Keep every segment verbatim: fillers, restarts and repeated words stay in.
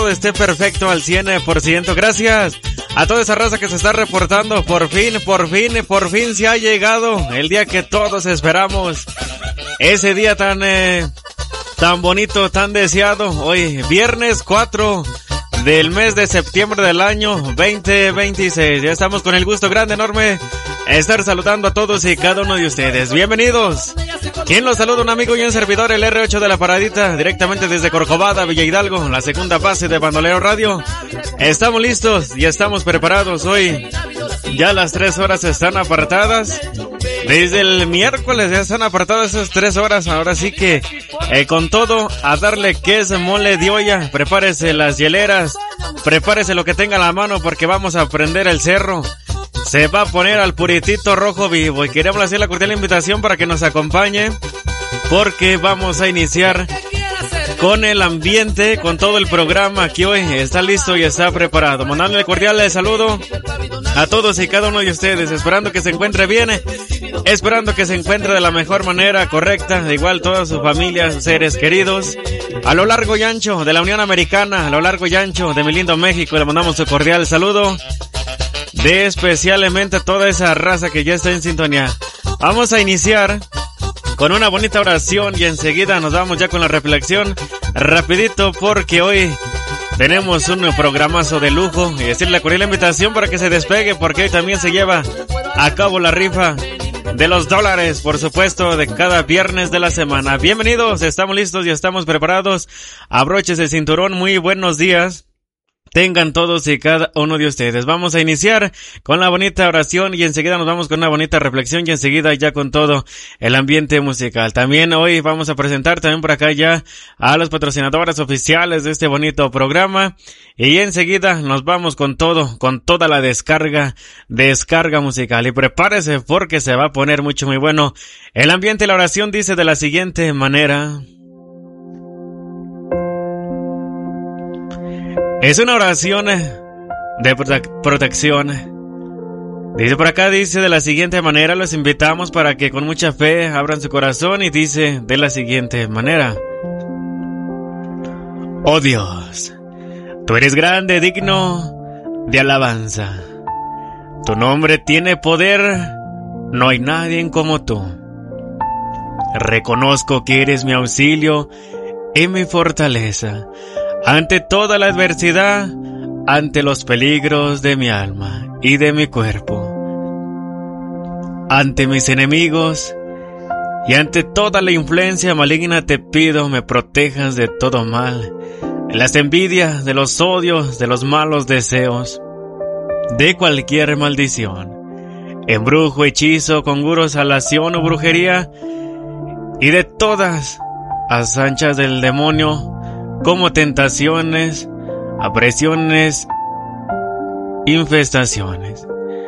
todo esté perfecto al cien por ciento. Gracias a toda esa raza que se está reportando. Por fin, por fin, por fin se ha llegado el día que todos esperamos. Ese día tan, eh, tan bonito, tan deseado. Hoy, viernes cuatro del mes de septiembre del año veinte veintiséis. Ya estamos con el gusto grande, enorme, estar saludando a todos y cada uno de ustedes. Bienvenidos. Quien los saluda, un amigo y un servidor, el erre ocho de la Paradita, directamente desde Corcovada, Villa Hidalgo, la segunda fase de Bandolero Radio. Estamos listos y estamos preparados hoy. Ya las tres horas están apartadas. Desde el miércoles ya están apartadas esas tres horas. Ahora sí que eh, con todo a darle queso, mole de olla. Prepárese las hieleras, prepárese lo que tenga a la mano porque vamos a prender el cerro. Se va a poner al puritito rojo vivo y queremos hacer la cordial invitación para que nos acompañe porque vamos a iniciar con el ambiente, con todo el programa que hoy está listo y está preparado. Mandándole cordial saludo a todos y cada uno de ustedes, esperando que se encuentre bien, esperando que se encuentre de la mejor manera, correcta, de igual toda su familia, sus seres queridos, a lo largo y ancho de la Unión Americana, a lo largo y ancho de mi lindo México. Le mandamos un cordial saludo de especialmente a toda esa raza que ya está en sintonía. Vamos a iniciar con una bonita oración y enseguida nos vamos ya con la reflexión rapidito porque hoy tenemos un programazo de lujo y decirle la cordial invitación para que se despegue porque hoy también se lleva a cabo la rifa de los dólares, por supuesto, de cada viernes de la semana. Bienvenidos, estamos listos y estamos preparados. Abroches el cinturón, muy buenos días tengan todos y cada uno de ustedes. Vamos a iniciar con la bonita oración y enseguida nos vamos con una bonita reflexión y enseguida ya con todo el ambiente musical. También hoy vamos a presentar también por acá ya a los patrocinadores oficiales de este bonito programa y enseguida nos vamos con todo, con toda la descarga, descarga musical. Y prepárese porque se va a poner mucho muy bueno. El ambiente y la oración dice de la siguiente manera. Es una oración de prote- protección. Dice por acá, dice de la siguiente manera, los invitamos para que con mucha fe abran su corazón y dice de la siguiente manera. Oh Dios, tú eres grande, digno de alabanza. Tu nombre tiene poder, no hay nadie como tú. Reconozco que eres mi auxilio y mi fortaleza. Ante toda la adversidad, ante los peligros de mi alma y de mi cuerpo, ante mis enemigos y ante toda la influencia maligna te pido me protejas de todo mal, de las envidias, de los odios, de los malos deseos, de cualquier maldición, embrujo, hechizo, conjuro, salación o brujería y de todas las anchas del demonio, como tentaciones, apresiones, infestaciones.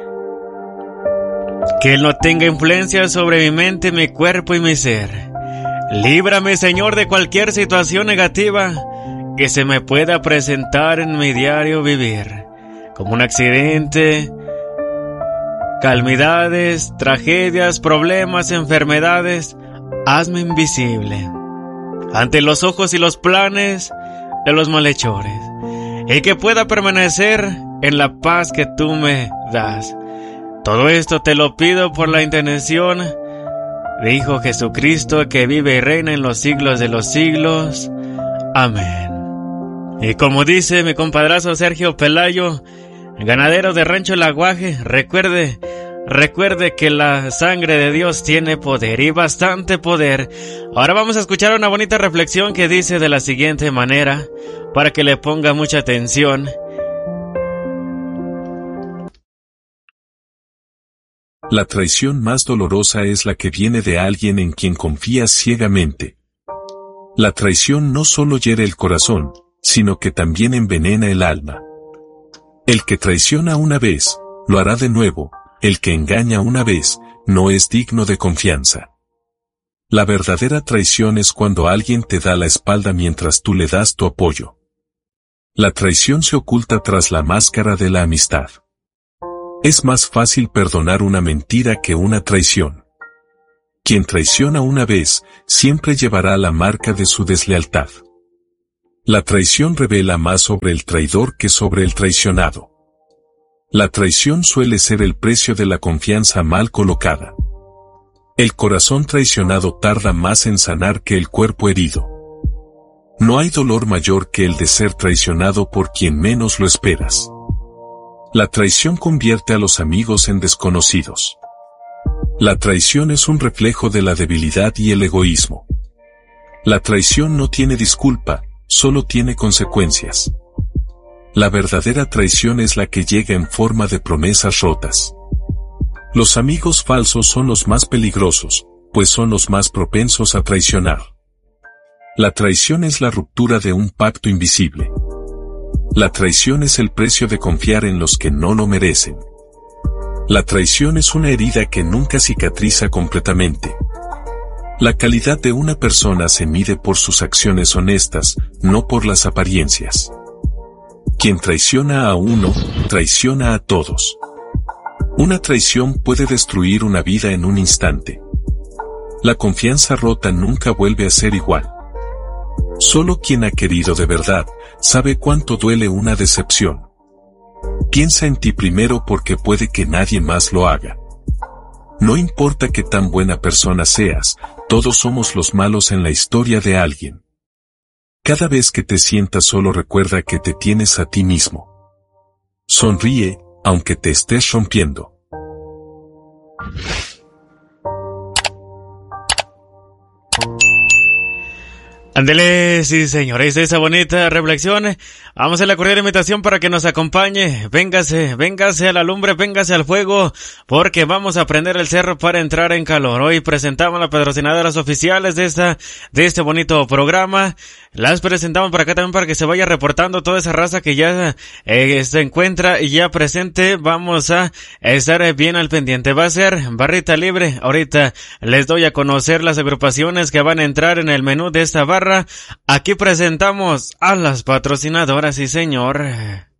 Que Él no tenga influencia sobre mi mente, mi cuerpo y mi ser. Líbrame, Señor, de cualquier situación negativa que se me pueda presentar en mi diario vivir, como un accidente, calamidades, tragedias, problemas, enfermedades. Hazme invisible ante los ojos y los planes de los malhechores, y que pueda permanecer en la paz que tú me das. Todo esto te lo pido por la intercesión de Hijo Jesucristo, que vive y reina en los siglos de los siglos. Amén. Y como dice mi compadrazo Sergio Pelayo, ganadero de Rancho El Aguaje, recuerde, Recuerde que la sangre de Dios tiene poder y bastante poder. Ahora vamos a escuchar una bonita reflexión que dice de la siguiente manera, para que le ponga mucha atención. La traición más dolorosa es la que viene de alguien en quien confías ciegamente. La traición no solo hiere el corazón, sino que también envenena el alma. El que traiciona una vez, lo hará de nuevo. El que engaña una vez, no es digno de confianza. La verdadera traición es cuando alguien te da la espalda mientras tú le das tu apoyo. La traición se oculta tras la máscara de la amistad. Es más fácil perdonar una mentira que una traición. Quien traiciona una vez, siempre llevará la marca de su deslealtad. La traición revela más sobre el traidor que sobre el traicionado. La traición suele ser el precio de la confianza mal colocada. El corazón traicionado tarda más en sanar que el cuerpo herido. No hay dolor mayor que el de ser traicionado por quien menos lo esperas. La traición convierte a los amigos en desconocidos. La traición es un reflejo de la debilidad y el egoísmo. La traición no tiene disculpa, solo tiene consecuencias. La verdadera traición es la que llega en forma de promesas rotas. Los amigos falsos son los más peligrosos, pues son los más propensos a traicionar. La traición es la ruptura de un pacto invisible. La traición es el precio de confiar en los que no lo merecen. La traición es una herida que nunca cicatriza completamente. La calidad de una persona se mide por sus acciones honestas, no por las apariencias. Quien traiciona a uno, traiciona a todos. Una traición puede destruir una vida en un instante. La confianza rota nunca vuelve a ser igual. Solo quien ha querido de verdad, sabe cuánto duele una decepción. Piensa en ti primero porque puede que nadie más lo haga. No importa qué tan buena persona seas, todos somos los malos en la historia de alguien. Cada vez que te sientas solo recuerda que te tienes a ti mismo. Sonríe, aunque te estés rompiendo. Ándele, sí señores, esa bonita reflexión. Vamos a la cordial invitación para que nos acompañe. Véngase, véngase a la lumbre, véngase al fuego, porque vamos a prender el cerro para entrar en calor. Hoy presentamos las patrocinadoras oficiales de esta, de este bonito programa. Las presentamos para acá también para que se vaya reportando toda esa raza que ya eh, se encuentra ya presente. Vamos a estar bien al pendiente. Va a ser barrita libre. Ahorita les doy a conocer las agrupaciones que van a entrar en el menú de esta barra. Aquí presentamos a las patrocinadoras, sí señor.